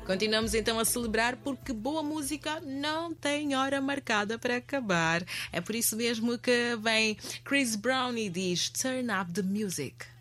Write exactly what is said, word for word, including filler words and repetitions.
Continuamos então a celebrar porque boa música não tem hora marcada para acabar. É por isso mesmo que vem Chris Brown e diz Turn Up the Music.